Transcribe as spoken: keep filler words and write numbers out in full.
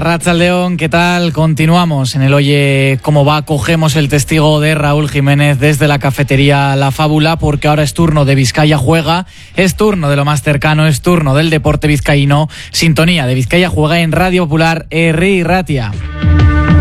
Arratsaldeon, ¿qué tal? Continuamos en el Oye Cómo Va. Cogemos el testigo de Raúl Jiménez desde la cafetería La Fábula, porque ahora es turno de Vizcaya Juega, es turno de lo más cercano, es turno del deporte vizcaíno. Sintonía de Vizcaya Juega en Radio Popular, Herri Ratia.